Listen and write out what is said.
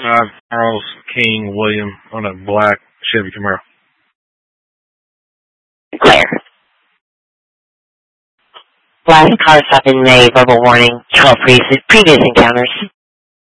Charles King William on a black Chevy Camaro. Clear. Last car stop in May, verbal warning, 12 previous encounters.